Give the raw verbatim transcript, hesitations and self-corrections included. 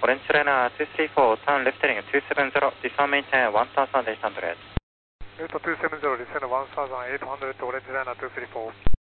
Orange Liner two three four, turn left heading two seven zero, descend maintain one thousand eight hundred. Delta two seven zero, descend one thousand eight hundred, Orange Liner two three four.